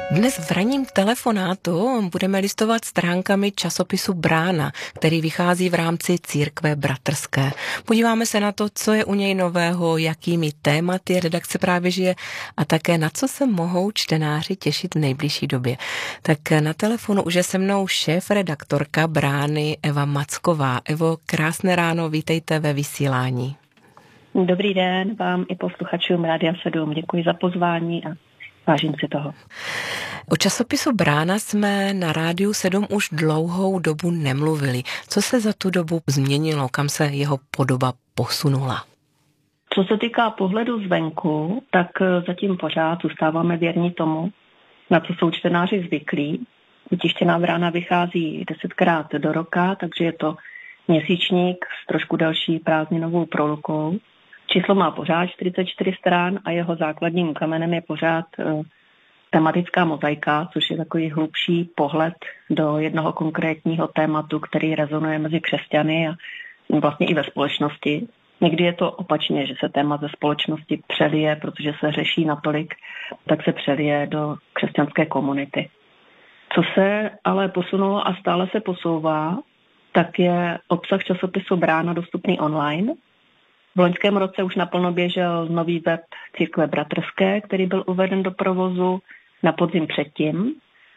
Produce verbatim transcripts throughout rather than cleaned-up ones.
Dnes v ranním telefonátu budeme listovat stránkami časopisu Brána, který vychází v rámci Církve bratrské. Podíváme se na to, co je u něj nového, jakými tématy redakce právě žije a také na co se mohou čtenáři těšit v nejbližší době. Tak na telefonu už je se mnou šéf-redaktorka Brány Eva Macková. Evo, krásné ráno, vítejte ve vysílání. Dobrý den vám i posluchačům Rádia sedm. Děkuji za pozvání a vážím si toho. O časopisu Brána jsme na Rádiu sedm už dlouhou dobu nemluvili. Co se za tu dobu změnilo, kam se jeho podoba posunula? Co se týká pohledu zvenku, tak zatím pořád zůstáváme věrní tomu, na co jsou čtenáři zvyklí. Tištěná Brána vychází desetkrát do roka, takže je to měsíčník s trošku delší prázdninovou prolukou. Číslo má pořád čtyřicet čtyři stran a jeho základním kamenem je pořád uh, tematická mozaika, což je takový hlubší pohled do jednoho konkrétního tématu, který rezonuje mezi křesťany a vlastně i ve společnosti. Někdy je to opačně, že se téma ze společnosti přelije, protože se řeší natolik, tak se přelije do křesťanské komunity. Co se ale posunulo a stále se posouvá, tak je obsah časopisu Brána dostupný online. V loňském roce už naplno běžel nový web Církve bratrské, který byl uveden do provozu na podzim předtím.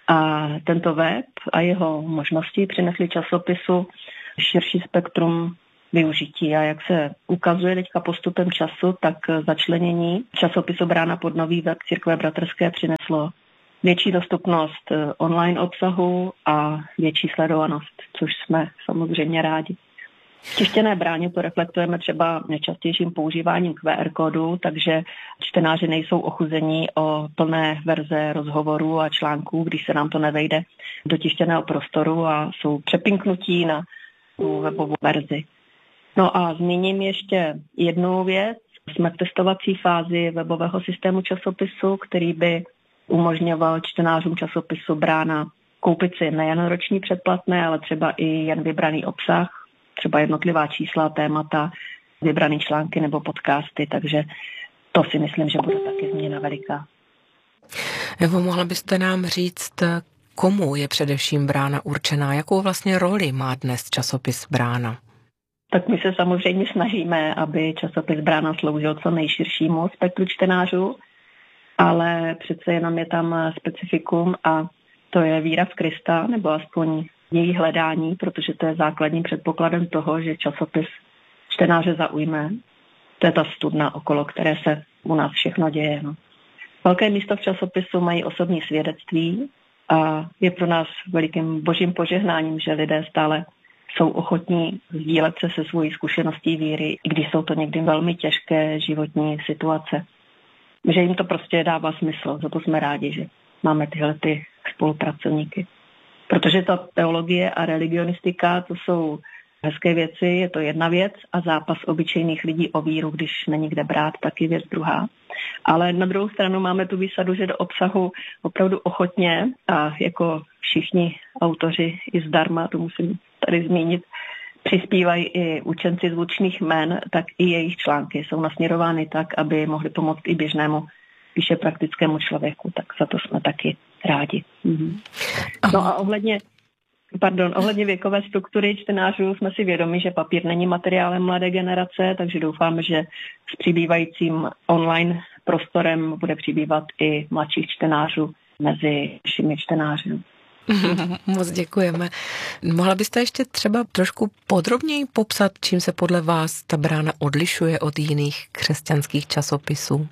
A tento web a jeho možnosti přinesly časopisu širší spektrum využití. A jak se ukazuje teďka postupem času, tak začlenění časopisu Brána pod nový web Církve bratrské přineslo větší dostupnost online obsahu a větší sledovanost, což jsme samozřejmě rádi. V tištěné Bráně to reflektujeme třeba nejčastějším používáním Q R kódu, takže čtenáři nejsou ochuzení o plné verze rozhovorů a článků, když se nám to nevejde do tištěného prostoru a jsou přepinknutí na webovou verzi. No a zmíním ještě jednu věc. Jsme v testovací fázi webového systému časopisu, který by umožňoval čtenářům časopisu Brána koupit si nejen roční předplatné, ale třeba i jen vybraný obsah, třeba jednotlivá čísla, témata, vybrané články nebo podcasty, takže to si myslím, že bude taky změna veliká. Evo, mohla byste nám říct, komu je především Brána určená? Jakou vlastně roli má dnes časopis Brána? Tak my se samozřejmě snažíme, aby časopis Brána sloužil co nejširšímu spektru čtenářů, ale přece jenom je tam specifikum a to je víra v Krista, nebo aspoň její hledání, protože to je základním předpokladem toho, že časopis čtenáře zaujme. To je ta studna, okolo které se u nás všechno děje. No. Velké místo v časopisu mají osobní svědectví a je pro nás velikým božím požehnáním, že lidé stále jsou ochotní sdílet se se svojí zkušeností víry, i když jsou to někdy velmi těžké životní situace. Že jim to prostě dává smysl, za to jsme rádi, že máme tyhle ty spolupracovníky. Protože ta teologie a religionistika, to jsou hezké věci, je to jedna věc a zápas obyčejných lidí o víru, když není kde brát, tak je věc druhá. Ale na druhou stranu máme tu výsadu, že do obsahu opravdu ochotně a jako všichni autoři i zdarma, to musím tady zmínit, přispívají i učenci zvučných jmen, tak i jejich články jsou nasměrovány tak, aby mohli pomoct i běžnému, píše praktickému člověku, tak za to jsme taky rádi. Mhm. No a ohledně, pardon, ohledně věkové struktury čtenářů jsme si vědomi, že papír není materiálem mladé generace, takže doufáme, že s přibývajícím online prostorem bude přibývat i mladších čtenářů mezi všemi čtenáři. Moc děkujeme. Mohla byste ještě třeba trošku podrobněji popsat, čím se podle vás ta Brána odlišuje od jiných křesťanských časopisů?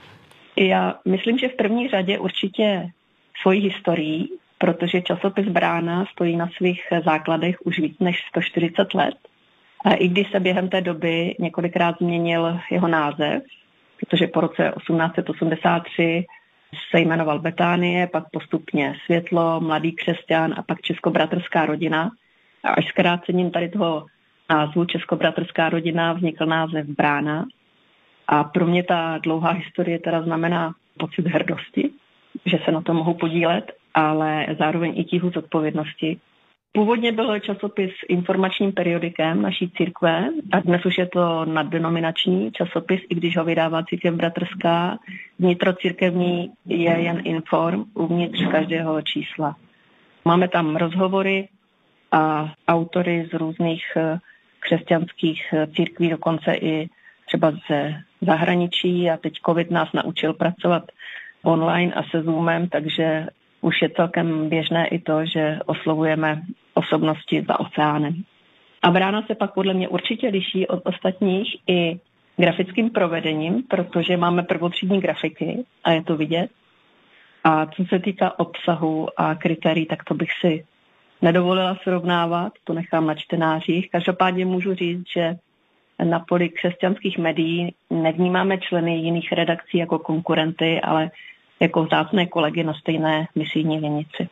Já myslím, že v první řadě určitě svojí historií, protože časopis Brána stojí na svých základech už víc než sto čtyřicet let. A i když se během té doby několikrát změnil jeho název, protože po roce osmnáct set osmdesát tři se jmenoval Betánie, pak postupně Světlo, Mladý křesťan a pak Českobratrská rodina. A až zkrácením tady toho názvu Českobratrská rodina vznikl název Brána. A pro mě ta dlouhá historie teda znamená pocit hrdosti, že se na to mohu podílet, ale zároveň i tíhu zodpovědnosti, Původně byl časopis informačním periodikem naší církve a dnes už je to naddenominační časopis, i když ho vydává Církev bratrská. Vnitrocírkevní je jen inform uvnitř každého čísla. Máme tam rozhovory a autory z různých křesťanských církví, dokonce i třeba ze zahraničí a teď covid nás naučil pracovat online a se Zoomem, takže už je celkem běžné i to, že oslovujeme osobnosti za oceánem. A Brána se pak podle mě určitě liší od ostatních i grafickým provedením, protože máme prvotřídní grafiky a je to vidět. A co se týká obsahu a kritérií, tak to bych si nedovolila srovnávat, to nechám na čtenářích. Každopádně můžu říct, že na poli křesťanských médií nevnímáme členy jiných redakcí jako konkurenty, ale jako vzácné kolegy na stejné misijní vinici.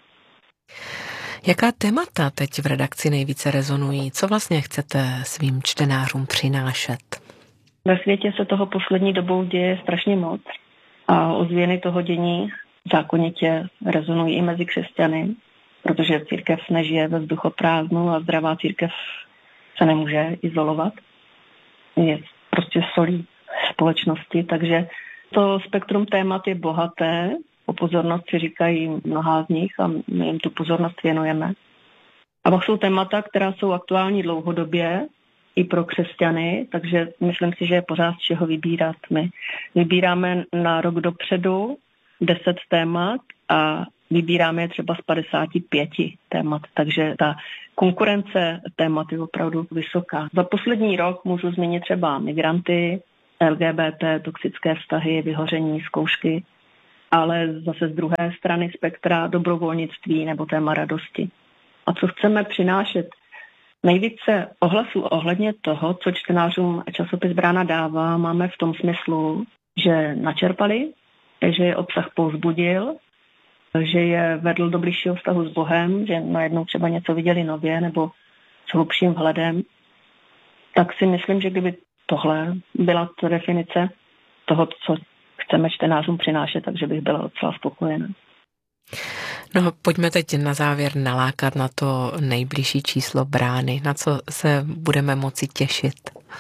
Jaká témata teď v redakci nejvíce rezonují? Co vlastně chcete svým čtenářům přinášet? Ve světě se toho poslední dobou děje strašně moc a ozvěny toho dění zákonitě rezonují i mezi křesťany, protože církev nežije ve vzduchoprázdnu a zdravá církev se nemůže izolovat. Je prostě solí společnosti, takže to spektrum témat je bohaté, o pozornost si říkají mnohá z nich a my jim tu pozornost věnujeme. A pak jsou témata, která jsou aktuální dlouhodobě i pro křesťany, takže myslím si, že je pořád z čeho vybírat. My vybíráme na rok dopředu deset témat a vybíráme je třeba z padesáti pěti témat, takže ta konkurence témat je opravdu vysoká. Za poslední rok můžu zmínit třeba migranty, L G B T, toxické vztahy, vyhoření, zkoušky, ale zase z druhé strany spektra dobrovolnictví nebo téma radosti. A co chceme přinášet? Nejvíce ohlasů ohledně toho, co čtenářům časopis Brána dává, máme v tom smyslu, že načerpali, že je obsah povzbudil, že je vedl do bližšího vztahu s Bohem, že najednou třeba něco viděli nově nebo s hlubším vhledem. Tak si myslím, že kdyby tohle byla ta definice toho, co chceme čtenářům přinášet, takže bych byla docela spokojená. No, pojďme teď na závěr nalákat na to nejbližší číslo Brány. Na co se budeme moci těšit?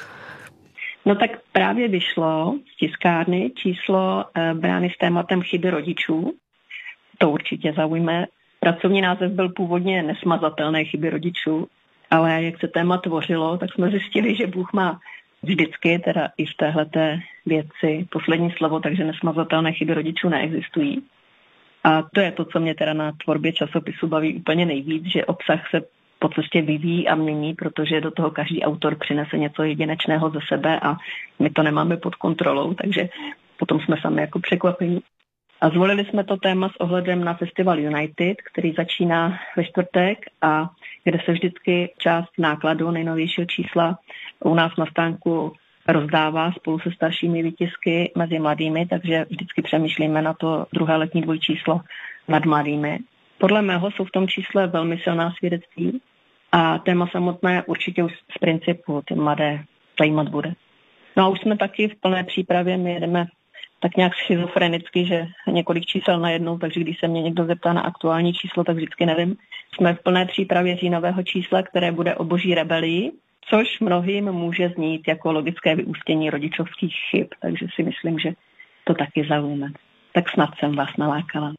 No tak právě vyšlo z tiskárny číslo Brány s tématem chyby rodičů. To určitě zaujme. Pracovní název byl původně Nesmazatelné chyby rodičů, ale jak se téma tvořilo, tak jsme zjistili, že Bůh má vždycky, teda i v téhleté věci, poslední slovo, takže nesmazatelné chyby rodičů neexistují. A to je to, co mě teda na tvorbě časopisu baví úplně nejvíc, že obsah se po cestě vyvíjí a mění, protože do toho každý autor přinese něco jedinečného ze sebe a my to nemáme pod kontrolou, takže potom jsme sami jako překvapení. A zvolili jsme to téma s ohledem na festival United, který začíná ve čtvrtek a kde se vždycky část nákladu nejnovějšího čísla u nás na stánku rozdává spolu se staršími výtisky mezi mladými, takže vždycky přemýšlíme na to druhé letní dvojčíslo nad mladými. Podle mého jsou v tom čísle velmi silná svědectví a téma samotné určitě už z principu ty mladé zajímat bude. No a už jsme taky v plné přípravě, my jedeme tak nějak schizofrenicky, že několik čísel najednou, takže když se mě někdo zeptá na aktuální číslo, tak vždycky nevím. Jsme v plné přípravě říjnového čísla, které bude o boží rebelii, což mnohým může znít jako logické vyústění rodičovských chyb, takže si myslím, že to taky zaujme. Tak snad jsem vás nalákala.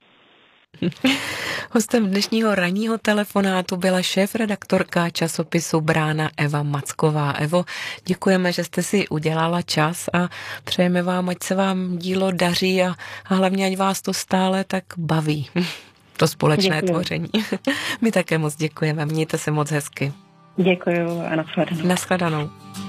Hostem dnešního ranního telefonátu byla šéfredaktorka časopisu Brána Eva Macková. Evo, děkujeme, že jste si udělala čas a přejeme vám, ať se vám dílo daří a, a hlavně, ať vás to stále tak baví. To společné Děkuju. Tvoření. My také moc děkujeme, mějte se moc hezky. Děkuju a nashledanou. Nashledanou.